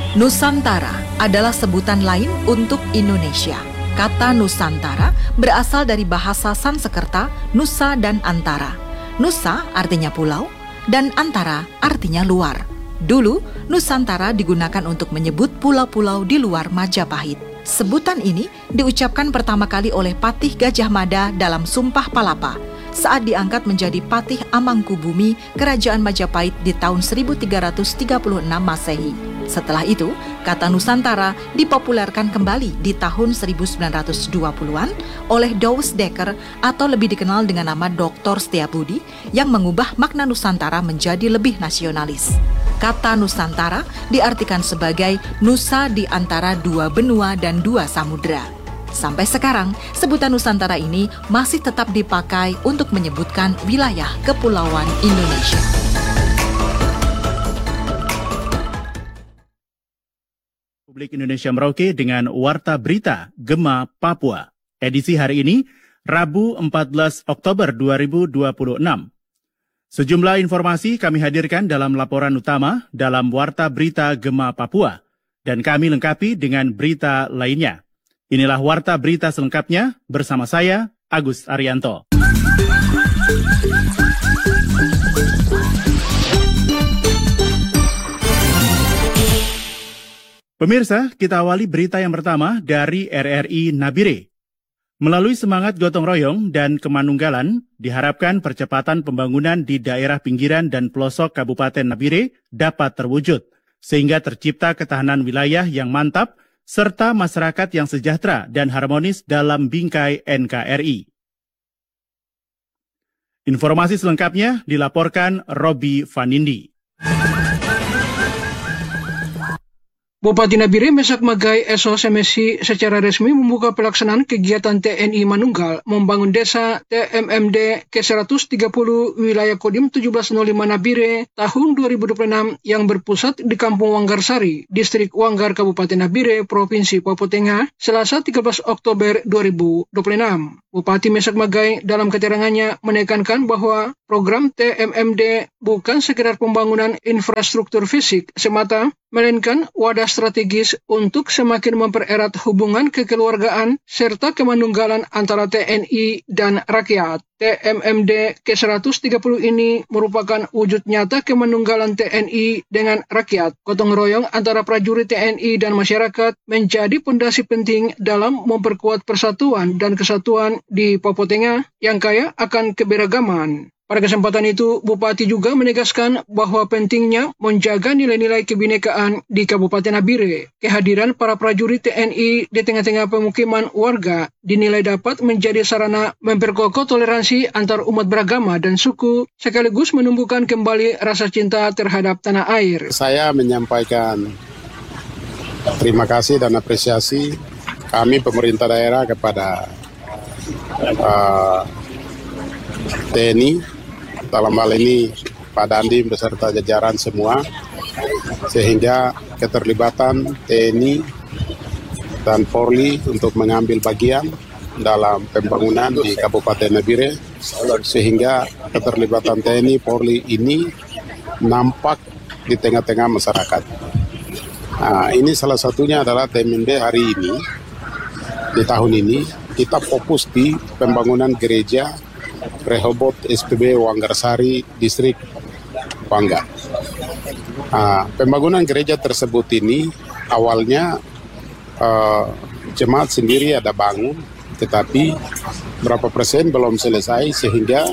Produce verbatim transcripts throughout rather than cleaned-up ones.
Nusantara adalah sebutan lain untuk Indonesia. Kata Nusantara berasal dari bahasa Sanskerta Nusa dan Antara. Nusa artinya pulau dan Antara artinya luar. Dulu, Nusantara digunakan untuk menyebut pulau-pulau di luar Majapahit. Sebutan ini diucapkan pertama kali oleh Patih Gajah Mada dalam Sumpah Palapa saat diangkat menjadi Patih Amangkubumi Kerajaan Majapahit di tahun seribu tiga ratus tiga puluh enam Masehi. Setelah itu, kata Nusantara dipopulerkan kembali di tahun seribu sembilan ratus dua puluhan oleh Douwe Dekker atau lebih dikenal dengan nama doktor Setiabudi yang mengubah makna Nusantara menjadi lebih nasionalis. Kata Nusantara diartikan sebagai Nusa di antara dua benua dan dua samudera. Sampai sekarang, sebutan Nusantara ini masih tetap dipakai untuk menyebutkan wilayah kepulauan Indonesia. Republik Indonesia Merauke dengan Warta Berita Gema Papua. Edisi hari ini, Rabu empat belas Oktober dua ribu dua puluh enam. Sejumlah informasi kami hadirkan dalam laporan utama dalam Warta Berita Gema Papua. Dan kami lengkapi dengan berita lainnya. Inilah Warta Berita selengkapnya bersama saya, Agus Arianto. Pemirsa, kita awali berita yang pertama dari R R I Nabire. Melalui semangat gotong royong dan kemanunggalan, diharapkan percepatan pembangunan di daerah pinggiran dan pelosok Kabupaten Nabire dapat terwujud, sehingga tercipta ketahanan wilayah yang mantap, serta masyarakat yang sejahtera dan harmonis dalam bingkai N K R I. Informasi selengkapnya dilaporkan Robi Vanindi. Bupati Nabire Mesak Magai Eso Semesi secara resmi membuka pelaksanaan kegiatan T N I Manunggal membangun desa T M M D ke seratus tiga puluh wilayah Kodim tujuh belas nol lima Nabire tahun dua ribu dua puluh enam yang berpusat di Kampung Wanggarsari, Distrik Wanggar, Kabupaten Nabire, Provinsi Papua Tengah, Selasa tiga belas Oktober dua ribu dua puluh enam. Bupati Mesak Magai dalam keterangannya menekankan bahwa program T M M D bukan sekedar pembangunan infrastruktur fisik semata, melainkan wadah strategis untuk semakin mempererat hubungan kekeluargaan serta kemanunggalan antara T N I dan rakyat. T M M D ke seratus tiga puluh ini merupakan wujud nyata kemanunggalan T N I dengan rakyat. Gotong royong antara prajurit T N I dan masyarakat menjadi pondasi penting dalam memperkuat persatuan dan kesatuan di Papua Tengah yang kaya akan keberagaman. Pada kesempatan itu, Bupati juga menegaskan bahwa pentingnya menjaga nilai-nilai kebinekaan di Kabupaten Nabire. Kehadiran para prajurit T N I di tengah-tengah pemukiman warga dinilai dapat menjadi sarana memperkokoh toleransi antar umat beragama dan suku, sekaligus menumbuhkan kembali rasa cinta terhadap tanah air. Saya menyampaikan terima kasih dan apresiasi kami pemerintah daerah kepada uh, T N I, dalam hal ini Pak Dandim beserta jajaran semua, sehingga keterlibatan T N I dan Polri untuk mengambil bagian dalam pembangunan di Kabupaten Nabire, sehingga keterlibatan T N I Polri ini nampak di tengah-tengah masyarakat. Nah, ini salah satunya adalah T M M D hari ini, di tahun ini, kita fokus di pembangunan gereja Rehoboth S P B Wanggarsari, Distrik Wanggar. Nah, pembangunan gereja tersebut ini awalnya uh, jemaat sendiri ada bangun, tetapi berapa persen belum selesai, sehingga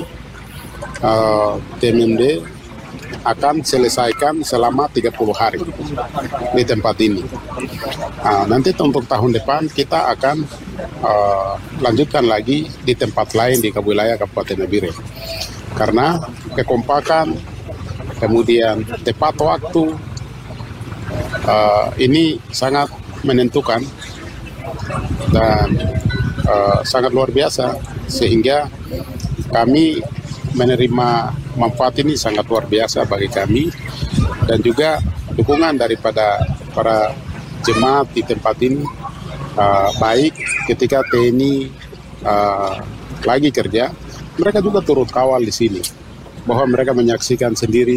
uh, T M M D akan selesaikan selama tiga puluh hari di tempat ini. Nah, nanti untuk tahun depan kita akan uh, lanjutkan lagi di tempat lain di wilayah Kabupaten Nabire. Karena kekompakan, kemudian tepat waktu, uh, ini sangat menentukan dan uh, sangat luar biasa, sehingga kami menerima manfaat ini sangat luar biasa bagi kami, dan juga dukungan daripada para jemaat di tempat ini, uh, baik ketika T N I uh, lagi kerja, mereka juga turut kawal di sini, bahwa mereka menyaksikan sendiri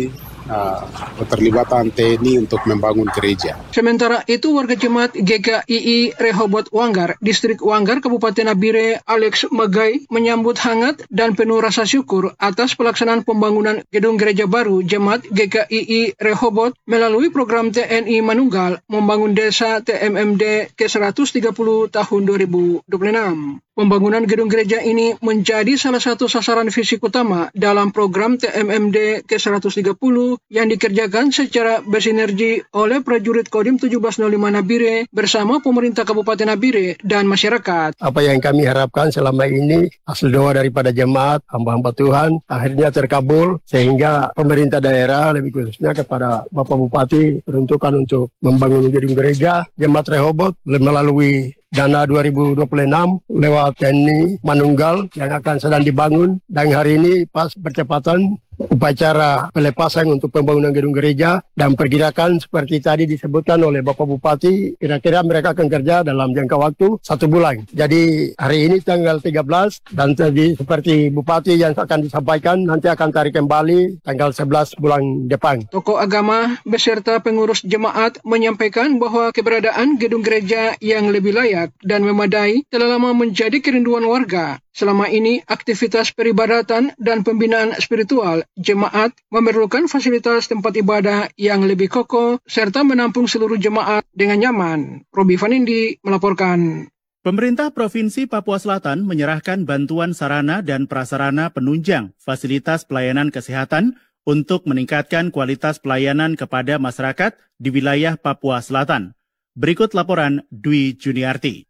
uh, keterlibatan T N I untuk membangun gereja. Sementara itu, warga jemaat G K I I Rehoboth Wanggar, Distrik Wanggar, Kabupaten Nabire, Alex Magai, menyambut hangat dan penuh rasa syukur atas pelaksanaan pembangunan gedung gereja baru jemaat G K I I Rehoboth melalui program T N I Manunggal membangun desa T M M D ke seratus tiga puluh tahun dua ribu dua puluh enam. Pembangunan gedung gereja ini menjadi salah satu sasaran fisik utama dalam program T M M D ke seratus tiga puluh yang dikerjakan secara bersinergi oleh prajurit Kodim tujuh belas nol lima Nabire bersama pemerintah Kabupaten Nabire dan masyarakat. Apa yang kami harapkan selama ini, hasil doa daripada jemaat, hamba-hamba Tuhan, akhirnya terkabul sehingga pemerintah daerah, lebih khususnya kepada Bapak Bupati, peruntukan untuk membangun gedung gereja jemaat Rehoboth melalui dana dua ribu dua puluh enam lewat T N I Manunggal yang akan sedang dibangun, dan hari ini pas bertepatan upacara pelepasan untuk pembangunan gedung gereja, dan perkirakan seperti tadi disebutkan oleh Bapak Bupati, kira-kira mereka akan kerja dalam jangka waktu satu bulan. Jadi hari ini tanggal tiga belas, dan tadi seperti Bupati yang akan disampaikan, nanti akan tarik kembali tanggal sebelas bulan depan. Tokoh agama beserta pengurus jemaat menyampaikan bahwa keberadaan gedung gereja yang lebih layak dan memadai telah lama menjadi kerinduan warga. Selama ini, aktivitas peribadatan dan pembinaan spiritual jemaat memerlukan fasilitas tempat ibadah yang lebih kokoh serta menampung seluruh jemaat dengan nyaman. Robi Vanindi melaporkan. Pemerintah Provinsi Papua Selatan menyerahkan bantuan sarana dan prasarana penunjang fasilitas pelayanan kesehatan untuk meningkatkan kualitas pelayanan kepada masyarakat di wilayah Papua Selatan. Berikut laporan Dwi Juniarti.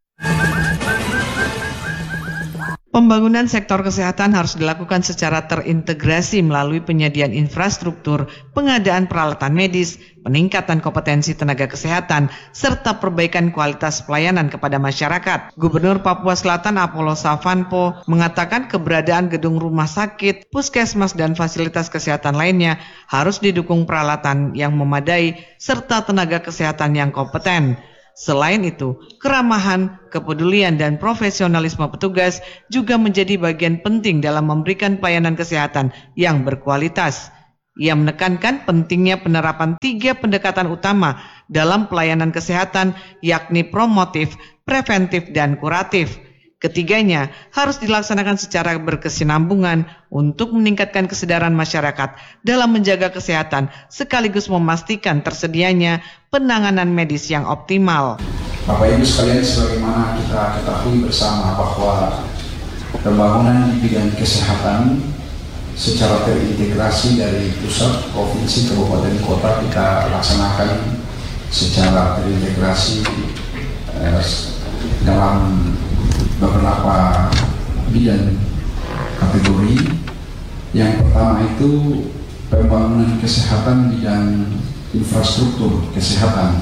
Pembangunan sektor kesehatan harus dilakukan secara terintegrasi melalui penyediaan infrastruktur, pengadaan peralatan medis, peningkatan kompetensi tenaga kesehatan, serta perbaikan kualitas pelayanan kepada masyarakat. Gubernur Papua Selatan Apollo Savanpo mengatakan keberadaan gedung rumah sakit, puskesmas, dan fasilitas kesehatan lainnya harus didukung peralatan yang memadai serta tenaga kesehatan yang kompeten. Selain itu, keramahan, kepedulian, dan profesionalisme petugas juga menjadi bagian penting dalam memberikan pelayanan kesehatan yang berkualitas. Ia menekankan pentingnya penerapan tiga pendekatan utama dalam pelayanan kesehatan, yakni promotif, preventif, dan kuratif. Ketiganya harus dilaksanakan secara berkesinambungan untuk meningkatkan kesadaran masyarakat dalam menjaga kesehatan sekaligus memastikan tersedianya penanganan medis yang optimal. Bapak Ibu sekalian, sebagaimana kita ketahui bersama bahwa pembangunan di bidang kesehatan secara terintegrasi dari pusat, provinsi, kabupaten, kota kita laksanakan secara terintegrasi eh, dalam beberapa bidang kategori. Yang pertama itu pembangunan kesehatan bidang infrastruktur kesehatan,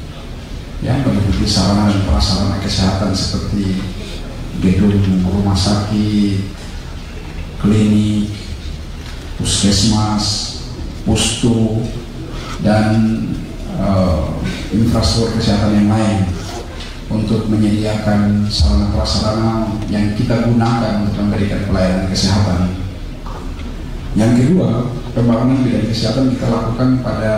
yang meliputi sarana dan prasarana kesehatan seperti gedung rumah sakit, klinik, puskesmas, pustu, dan uh, infrastruktur kesehatan yang lain, untuk menyediakan sarana prasarana yang kita gunakan untuk memberikan pelayanan kesehatan. Yang kedua, pembangunan bidang kesehatan kita lakukan pada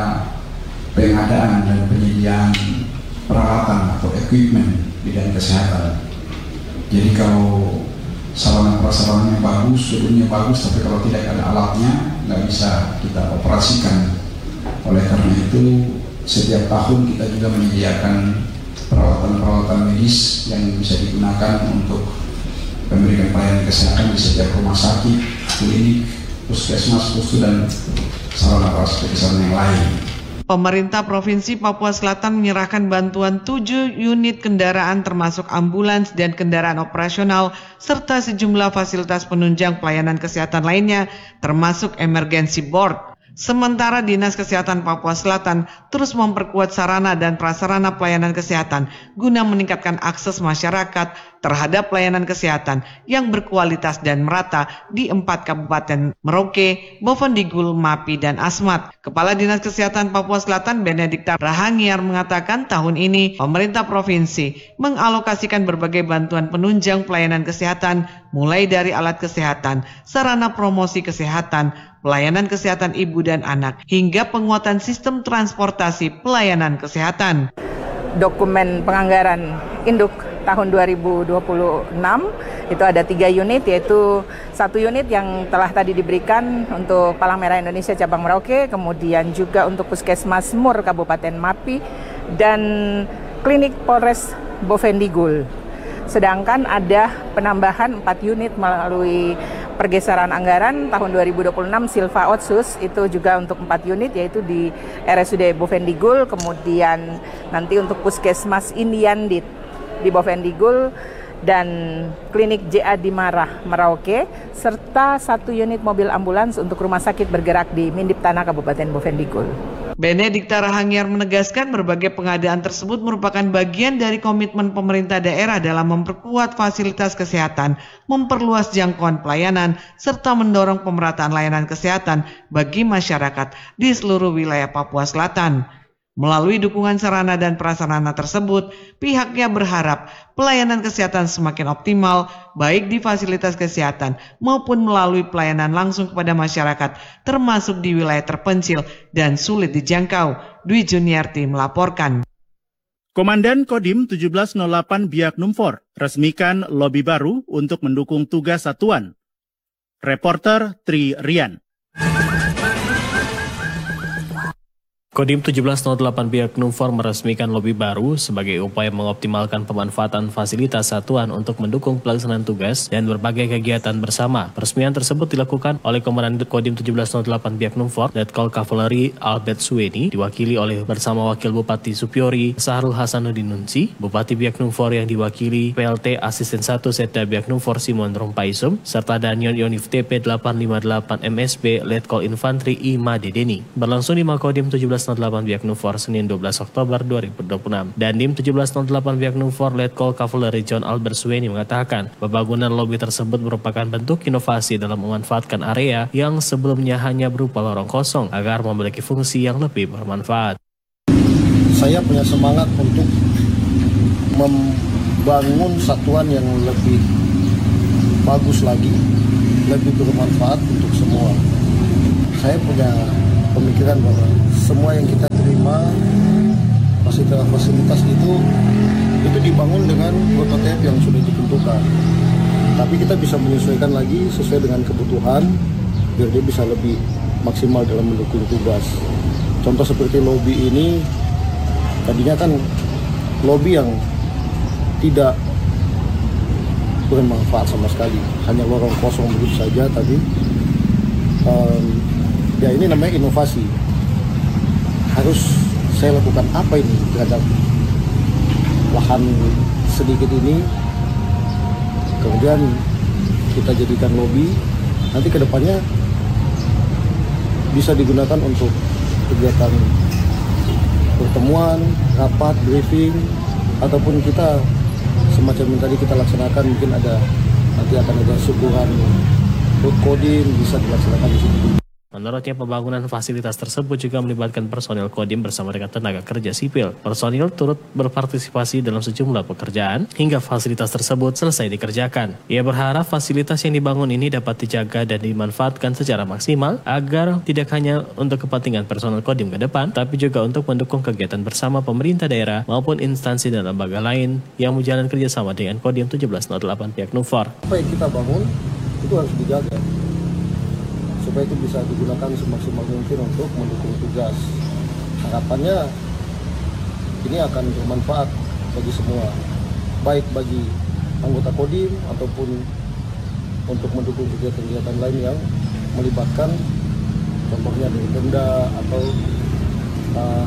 pengadaan dan penyediaan peralatan atau equipment bidang kesehatan. Jadi kalau sarana prasarananya bagus, seluruhnya bagus, tapi kalau tidak ada alatnya, nggak bisa kita operasikan. Oleh karena itu, setiap tahun kita juga menyediakan peralatan-peralatan medis yang bisa digunakan untuk memberikan pelayanan kesehatan di setiap rumah sakit, klinik, puskesmas, pustu, dan sarana prasarana kesehatan yang lain. Pemerintah Provinsi Papua Selatan menyerahkan bantuan tujuh unit kendaraan termasuk ambulans dan kendaraan operasional serta sejumlah fasilitas penunjang pelayanan kesehatan lainnya termasuk emergency board. Sementara Dinas Kesehatan Papua Selatan terus memperkuat sarana dan prasarana pelayanan kesehatan guna meningkatkan akses masyarakat terhadap pelayanan kesehatan yang berkualitas dan merata di empat kabupaten Merauke, Bovendigul, Mapi, dan Asmat. Kepala Dinas Kesehatan Papua Selatan Benedikta Rahangiar mengatakan tahun ini pemerintah provinsi mengalokasikan berbagai bantuan penunjang pelayanan kesehatan mulai dari alat kesehatan, sarana promosi kesehatan, pelayanan kesehatan ibu dan anak, hingga penguatan sistem transportasi pelayanan kesehatan. Dokumen penganggaran induk tahun dua ribu dua puluh enam itu ada tiga unit, yaitu satu unit yang telah tadi diberikan untuk Palang Merah Indonesia cabang Merauke, kemudian juga untuk Puskesmas Mur Kabupaten Mapi dan Klinik Polres Bovendigul. Sedangkan ada penambahan empat unit melalui pergeseran anggaran tahun dua ribu dua puluh enam Silva Otsus, itu juga untuk empat unit, yaitu di R S U D Bovendigul, kemudian nanti untuk Puskesmas Indian di, di Bovendigul, dan Klinik J A di Marah Merauke, serta satu unit mobil ambulans untuk rumah sakit bergerak di Mindip Tanah Kabupaten Bovendigul. Benedikta Rahangiar menegaskan berbagai pengadaan tersebut merupakan bagian dari komitmen pemerintah daerah dalam memperkuat fasilitas kesehatan, memperluas jangkauan pelayanan, serta mendorong pemerataan layanan kesehatan bagi masyarakat di seluruh wilayah Papua Selatan. Melalui dukungan sarana dan prasarana tersebut, pihaknya berharap pelayanan kesehatan semakin optimal, baik di fasilitas kesehatan maupun melalui pelayanan langsung kepada masyarakat, termasuk di wilayah terpencil dan sulit dijangkau. Dwi Juniarti melaporkan. Komandan Kodim tujuh belas nol delapan Biak Numfor resmikan lobi baru untuk mendukung tugas satuan. Reporter Tri Rian. Kodim tujuh belas nol delapan Biak Numfor meresmikan lobi baru sebagai upaya mengoptimalkan pemanfaatan fasilitas satuan untuk mendukung pelaksanaan tugas dan berbagai kegiatan bersama. Peresmian tersebut dilakukan oleh Komandan Kodim tujuh belas nol delapan Biak Numfor, Letkol Kavaleri Albert Suweni, diwakili oleh bersama Wakil Bupati Supiori Sahrul Hasanuddin Nunsi, Bupati Biak Numfor yang diwakili P L T Asisten satu Setda Biak Numfor Simon Rompaisum, serta Danyon Yonif T P delapan lima delapan M S B Letkol Infantri Ima Dedeni. Berlangsung di Makodim tujuh belas nol delapan Biak Numfor Senin dua belas Oktober dua ribu dua puluh enam. Dandim tujuh belas nol delapan Biak Numfor Letkol Kavaleri John Albert Suweni mengatakan pembangunan lobi tersebut merupakan bentuk inovasi dalam memanfaatkan area yang sebelumnya hanya berupa lorong kosong agar memiliki fungsi yang lebih bermanfaat. Saya punya semangat untuk membangun satuan yang lebih bagus lagi, lebih bermanfaat untuk semua. Saya punya pemikiran bahwa semua yang kita terima fasilitas-fasilitas itu itu dibangun dengan prototip yang sudah ditentukan. Tapi kita bisa menyesuaikan lagi sesuai dengan kebutuhan biar dia bisa lebih maksimal dalam mendukung tugas. Contoh seperti lobi ini, tadinya kan lobi yang tidak bermanfaat sama sekali, hanya lorong kosong begitu saja tadi. Um, ya ini namanya inovasi. Harus saya lakukan apa ini terhadap lahan sedikit ini, kemudian kita jadikan lobi, nanti kedepannya bisa digunakan untuk kegiatan pertemuan, rapat, briefing, ataupun kita semacam yang tadi kita laksanakan, mungkin ada nanti akan ada syukuran Kodim bisa dilaksanakan di situ. Menurutnya pembangunan fasilitas tersebut juga melibatkan personil Kodim bersama dengan tenaga kerja sipil. Personil turut berpartisipasi dalam sejumlah pekerjaan hingga fasilitas tersebut selesai dikerjakan. Ia berharap fasilitas yang dibangun ini dapat dijaga dan dimanfaatkan secara maksimal agar tidak hanya untuk kepentingan personil Kodim ke depan, tapi juga untuk mendukung kegiatan bersama pemerintah daerah maupun instansi dan lembaga lain yang menjalin kerjasama dengan Kodim tujuh belas nol delapan Biak Numfor. Apa yang kita bangun itu harus dijaga, supaya itu bisa digunakan semaksimal mungkin untuk mendukung tugas. Harapannya ini akan bermanfaat bagi semua, baik bagi anggota Kodim ataupun untuk mendukung kegiatan-kegiatan lain yang melibatkan contohnya dari Pemda atau uh,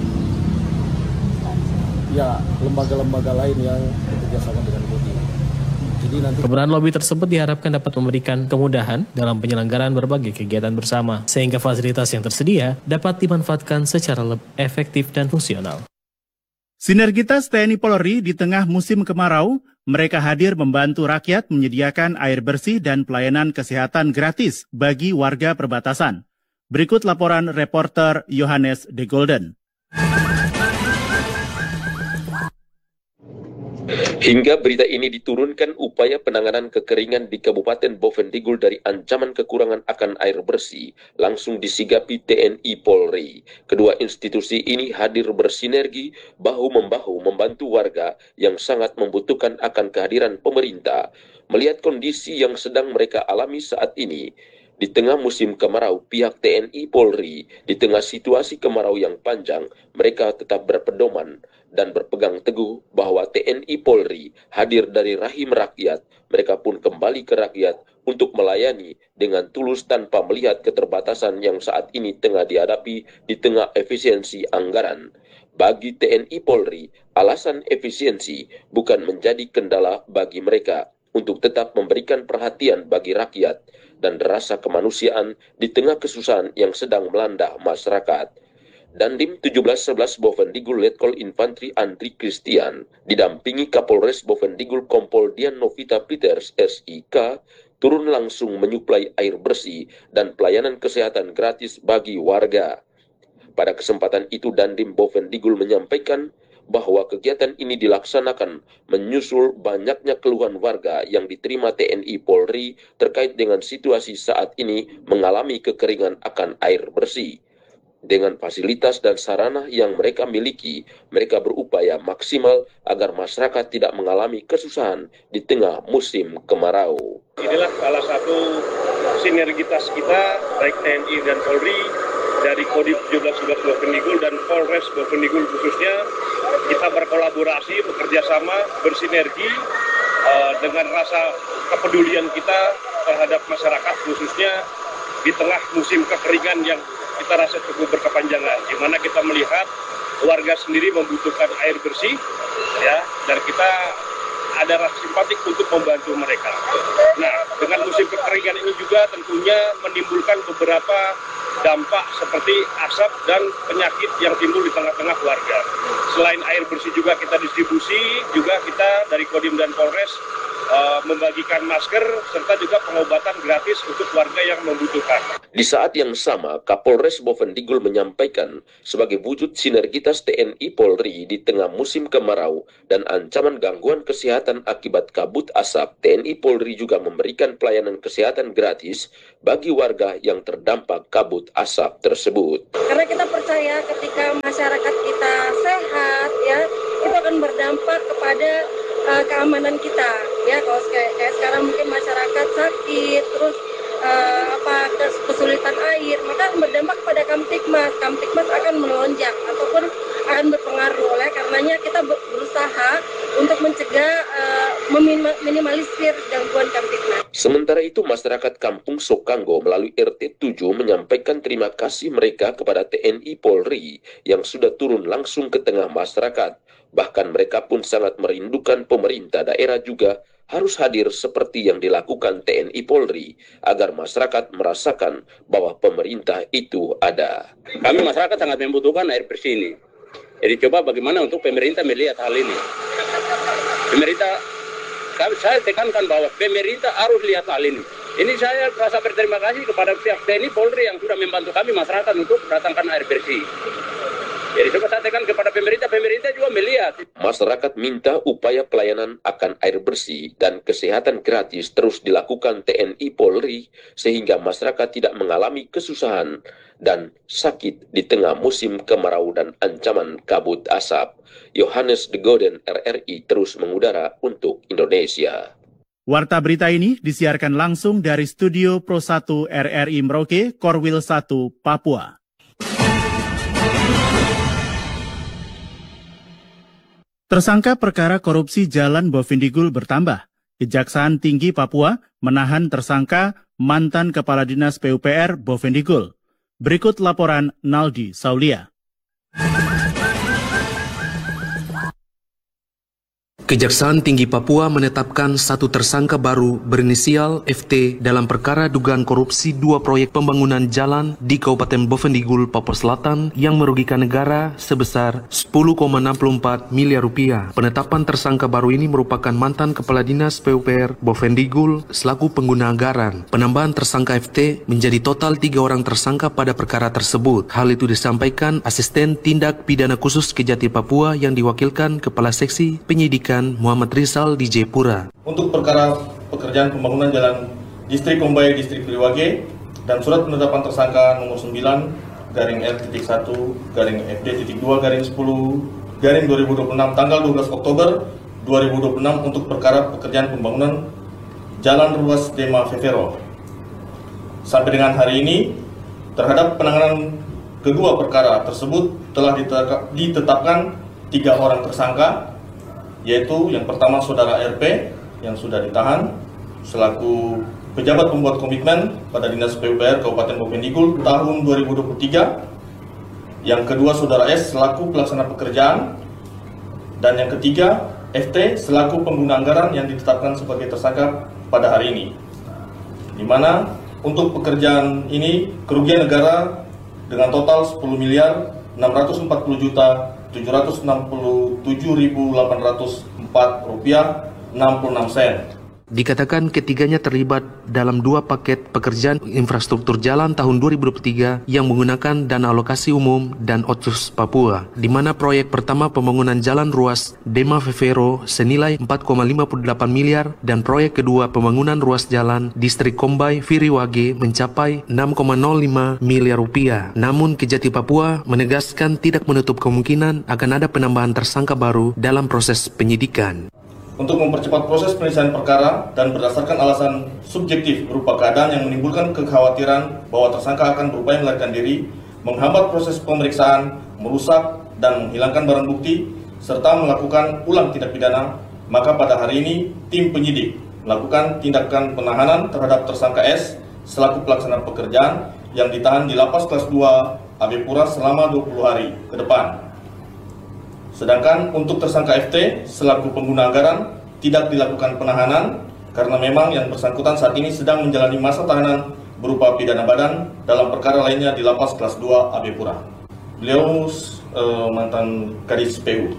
ya lembaga-lembaga lain yang bekerjasama dengan Kodim. Keberadaan lobi tersebut diharapkan dapat memberikan kemudahan dalam penyelenggaraan berbagai kegiatan bersama, sehingga fasilitas yang tersedia dapat dimanfaatkan secara lebih efektif dan fungsional. Sinergitas T N I Polri di tengah musim kemarau, mereka hadir membantu rakyat menyediakan air bersih dan pelayanan kesehatan gratis bagi warga perbatasan. Berikut laporan reporter Yohanes De Golden. Hingga berita ini diturunkan, upaya penanganan kekeringan di Kabupaten Bovendigul dari ancaman kekurangan akan air bersih langsung disigapi T N I Polri. Kedua institusi ini hadir bersinergi bahu-membahu membantu warga yang sangat membutuhkan akan kehadiran pemerintah. Melihat kondisi yang sedang mereka alami saat ini, di tengah musim kemarau, pihak T N I Polri di tengah situasi kemarau yang panjang, mereka tetap berpedoman dan berpegang teguh bahwa T N I Polri hadir dari rahim rakyat. Mereka pun kembali ke rakyat untuk melayani dengan tulus tanpa melihat keterbatasan yang saat ini tengah dihadapi di tengah efisiensi anggaran. Bagi T N I Polri, alasan efisiensi bukan menjadi kendala bagi mereka untuk tetap memberikan perhatian bagi rakyat dan rasa kemanusiaan di tengah kesusahan yang sedang melanda masyarakat. Dandim tujuh belas sebelas Bovendigul Letkol Infantri Andri Christian didampingi Kapolres Bovendigul Kompol Dian Novita Peters S I K turun langsung menyuplai air bersih dan pelayanan kesehatan gratis bagi warga. Pada kesempatan itu Dandim Bovendigul menyampaikan bahwa kegiatan ini dilaksanakan menyusul banyaknya keluhan warga yang diterima T N I Polri terkait dengan situasi saat ini mengalami kekeringan akan air bersih. Dengan fasilitas dan sarana yang mereka miliki, mereka berupaya maksimal agar masyarakat tidak mengalami kesusahan di tengah musim kemarau. Inilah salah satu sinergitas kita, baik T N I dan Polri, dari Kodim tujuh belas sebelas Bovendigul dan Polres Bovendigul khususnya, kita berkolaborasi, bekerja sama, bersinergi uh, dengan rasa kepedulian kita terhadap masyarakat khususnya di tengah musim kekeringan yang kita rasa cukup berkepanjangan, di mana kita melihat warga sendiri membutuhkan air bersih, ya, dan kita ada rasa simpatik untuk membantu mereka. Nah, dengan musim kekeringan ini juga tentunya menimbulkan beberapa dampak seperti asap dan penyakit yang timbul di tengah-tengah warga. Selain air bersih juga kita distribusi, juga kita dari Kodim dan Polres uh, membagikan masker serta juga pengobatan gratis untuk warga yang membutuhkan. Di saat yang sama, Kapolres Bovendigul menyampaikan sebagai wujud sinergitas T N I Polri di tengah musim kemarau dan ancaman gangguan kesehatan akibat kabut asap, T N I Polri juga memberikan pelayanan kesehatan gratis bagi warga yang terdampak kabut asap tersebut. Karena kita percaya ketika masyarakat kita sehat, ya, itu akan berdampak kepada uh, keamanan kita. Ya, kalau kayak, kayak sekarang mungkin masyarakat sakit, terus uh, apa kesulitan air, maka berdampak pada Kamtibmas. Kamtibmas akan melonjak ataupun akan berpengaruh. Oleh karenanya kita berusaha untuk mencegah uh, meminimalisir gangguan Kamtibmas. Sementara itu, masyarakat Kampung Sokanggo melalui R T tujuh menyampaikan terima kasih mereka kepada T N I Polri yang sudah turun langsung ke tengah masyarakat. Bahkan mereka pun sangat merindukan pemerintah daerah juga harus hadir seperti yang dilakukan T N I Polri agar masyarakat merasakan bahwa pemerintah itu ada. Kami masyarakat sangat membutuhkan air bersih ini. Jadi coba bagaimana untuk pemerintah melihat hal ini. Pemerintah, saya tekankan bahwa pemerintah harus lihat hal ini. Ini saya rasa berterima kasih kepada pihak T N I Polri yang sudah membantu kami masyarakat untuk datangkan air bersih. Jadi coba saya tekan kepada pemerintah, pemerintah juga melihat. Masyarakat minta upaya pelayanan akan air bersih dan kesehatan gratis terus dilakukan T N I Polri sehingga masyarakat tidak mengalami kesusahan dan sakit di tengah musim kemarau dan ancaman kabut asap. Yohanes de Goden R R I terus mengudara untuk Indonesia. Warta berita ini disiarkan langsung dari Studio Pro satu R R I Merauke, Korwil satu, Papua. Tersangka perkara korupsi Jalan Bovendigul bertambah. Kejaksaan Tinggi Papua menahan tersangka mantan Kepala Dinas P U P R Bovendigul. Berikut laporan Naldi Saulia. Kejaksaan Tinggi Papua menetapkan satu tersangka baru berinisial F T dalam perkara dugaan korupsi dua proyek pembangunan jalan di Kabupaten Bovendigul, Papua Selatan yang merugikan negara sebesar sepuluh koma enam empat miliar rupiah. Penetapan tersangka baru ini merupakan mantan Kepala Dinas P U P R Bovendigul selaku pengguna anggaran. Penambahan tersangka F T menjadi total tiga orang tersangka pada perkara tersebut. Hal itu disampaikan Asisten Tindak Pidana Khusus Kejati Papua yang diwakilkan Kepala Seksi Penyidikan Pengadilan Muhammad Rizal di Jayapura. Untuk perkara pekerjaan pembangunan jalan Distrik Kombay, Distrik Piliwage, dan surat penetapan tersangka nomor sembilan garing L satu garing F D dua garing sepuluh garing dua ribu dua puluh enam tanggal dua belas Oktober dua ribu dua puluh enam untuk perkara pekerjaan pembangunan jalan ruas Dema Vevero. Sampai dengan hari ini, terhadap penanganan kedua perkara tersebut telah ditetapkan tiga orang tersangka, yaitu yang pertama saudara R P yang sudah ditahan selaku pejabat pembuat komitmen pada Dinas P U P R Kabupaten Bovendigul tahun dua ribu dua puluh tiga, yang kedua saudara S selaku pelaksana pekerjaan, dan yang ketiga F T selaku pengguna anggaran yang ditetapkan sebagai tersangka pada hari ini, di mana untuk pekerjaan ini kerugian negara dengan total sepuluh miliar enam ratus empat puluh juta tujuh ratus enam puluh tujuh ribu delapan ratus empat rupiah enam puluh enam sen. Dikatakan ketiganya terlibat dalam dua paket pekerjaan infrastruktur jalan tahun dua ribu dua puluh tiga yang menggunakan dana alokasi umum dan Otsus Papua, di mana proyek pertama pembangunan jalan ruas Dema Vevero senilai empat koma lima delapan miliar dan proyek kedua pembangunan ruas jalan Distrik Kombay Piliwage mencapai enam koma nol lima miliar rupiah. Namun Kejati Papua menegaskan tidak menutup kemungkinan akan ada penambahan tersangka baru dalam proses penyidikan. Untuk mempercepat proses penyelesaian perkara dan berdasarkan alasan subjektif berupa keadaan yang menimbulkan kekhawatiran bahwa tersangka akan berupaya melarikan diri, menghambat proses pemeriksaan, merusak dan menghilangkan barang bukti, serta melakukan ulang tindak pidana, maka pada hari ini tim penyidik melakukan tindakan penahanan terhadap tersangka S selaku pelaksana pekerjaan yang ditahan di Lapas Kelas dua Abepura selama dua puluh hari ke depan. Sedangkan untuk tersangka F T selaku pengguna anggaran tidak dilakukan penahanan karena memang yang bersangkutan saat ini sedang menjalani masa tahanan berupa pidana badan dalam perkara lainnya di Lapas Kelas dua Abepura. Beliau uh, mantan Kadis P U.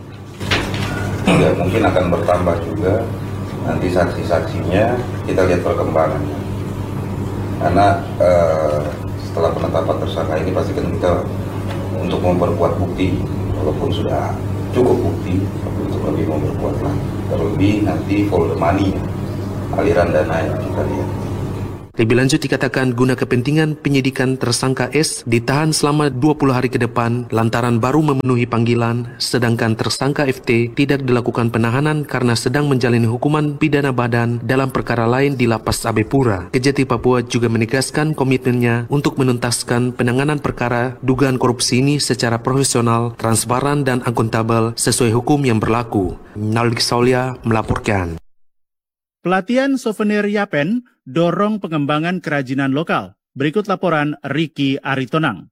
Ya, mungkin akan bertambah juga nanti saksi-saksinya, kita lihat perkembangannya. Karena uh, setelah penetapan tersangka ini pasti kan kita untuk memperkuat bukti, walaupun sudah cukup bukti untuk lebih memperkuat lagi, terlebih nanti follow the money, aliran dana yang kita lihat. Lebih lanjut dikatakan guna kepentingan penyidikan tersangka S ditahan selama dua puluh hari ke depan lantaran baru memenuhi panggilan, sedangkan tersangka F T tidak dilakukan penahanan karena sedang menjalani hukuman pidana badan dalam perkara lain di Lapas Abepura. Kejati Papua juga menegaskan komitmennya untuk menuntaskan penanganan perkara dugaan korupsi ini secara profesional, transparan dan akuntabel sesuai hukum yang berlaku. Nalik Saulia melaporkan. Pelatihan souvenir Yapen dorong pengembangan kerajinan lokal. Berikut laporan Ricky Aritonang.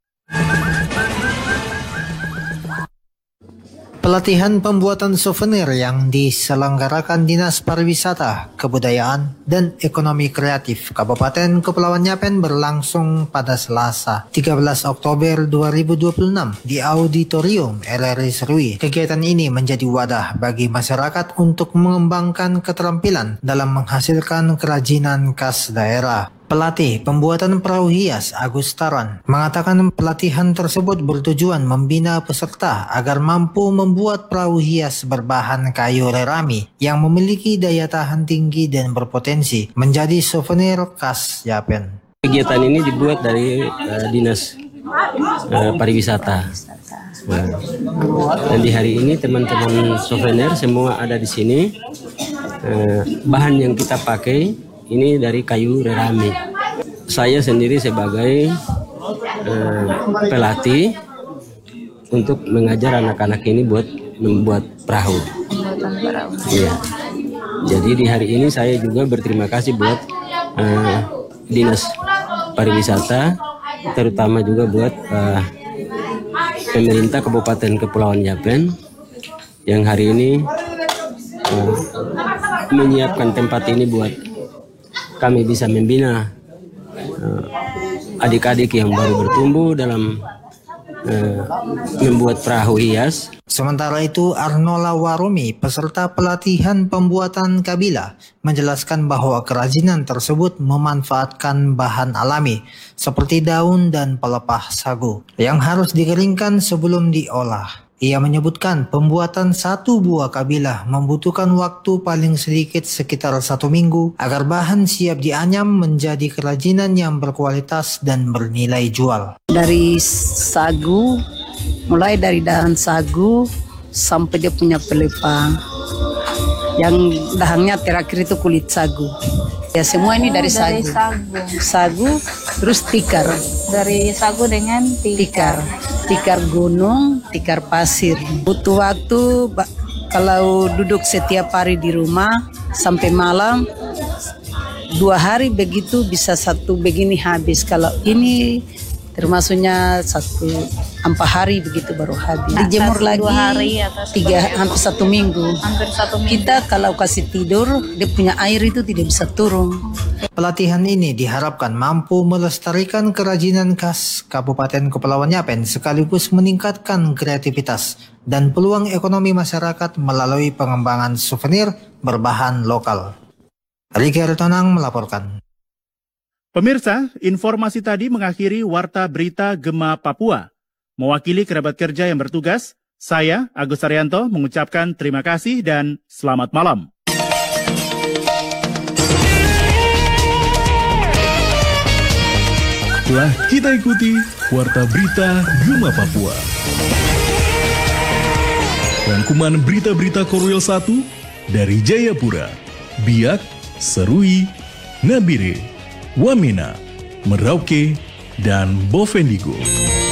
Pelatihan pembuatan souvenir yang diselenggarakan Dinas Pariwisata, Kebudayaan, dan Ekonomi Kreatif Kabupaten Kepulauan Yapen berlangsung pada Selasa, tiga belas Oktober dua ribu dua puluh enam di Auditorium R R I Serui. Kegiatan ini menjadi wadah bagi masyarakat untuk mengembangkan keterampilan dalam menghasilkan kerajinan khas daerah. Pelatih pembuatan perahu hias Agus Taran mengatakan pelatihan tersebut bertujuan membina peserta agar mampu membuat perahu hias berbahan kayu rerami yang memiliki daya tahan tinggi dan berpotensi menjadi souvenir khas Yapen. Kegiatan ini dibuat dari uh, Dinas uh, Pariwisata. Nah, dan di hari ini teman-teman souvenir semua ada di sini. Uh, bahan yang kita pakai ini dari kayu rerami. Saya sendiri sebagai eh, pelatih untuk mengajar anak-anak ini buat membuat perahu. Iya. Jadi di hari ini saya juga berterima kasih buat eh, Dinas Pariwisata, terutama juga buat eh, pemerintah Kabupaten Kepulauan Yapen yang hari ini eh, menyiapkan tempat ini buat kami bisa membina uh, adik-adik yang baru bertumbuh dalam uh, membuat perahu hias. Sementara itu, Arnola Warumi, peserta pelatihan pembuatan kabila, menjelaskan bahwa kerajinan tersebut memanfaatkan bahan alami seperti daun dan pelepah sagu yang harus dikeringkan sebelum diolah. Ia menyebutkan pembuatan satu buah kabilah membutuhkan waktu paling sedikit sekitar satu minggu agar bahan siap dianyam menjadi kerajinan yang berkualitas dan bernilai jual. Dari sagu, mulai dari dahan sagu sampai dia punya pelepah. Yang dahannya terakhir itu kulit sagu. Ya semua ini dari sagu. Dari sagu. Sagu, terus tikar. Dari sagu dengan tikar. Tikar, tikar gunung, tikar pasir. Butuh waktu kalau duduk setiap hari di rumah sampai malam, dua hari begitu bisa satu begini habis. Kalau ini termasuknya satu empat hari begitu baru habis. Dijemur Satu, lagi dua hari atau tiga hampir satu minggu. Hampir satu minggu. Kita kalau kasih tidur, dia punya air itu tidak bisa turun. Pelatihan ini diharapkan mampu melestarikan kerajinan khas Kabupaten Kepulauan Yapen sekaligus meningkatkan kreativitas dan peluang ekonomi masyarakat melalui pengembangan souvenir berbahan lokal. Riki Aritonang melaporkan. Pemirsa, informasi tadi mengakhiri Warta Berita Gema Papua. Mewakili kerabat kerja yang bertugas, saya, Agus Arianto, mengucapkan terima kasih dan selamat malam. Telah kita ikuti Warta Berita Gema Papua. Rangkuman berita-berita Korwil satu dari Jayapura, Biak, Serui, Nabire, Wamena, Merauke, dan Bovendigul.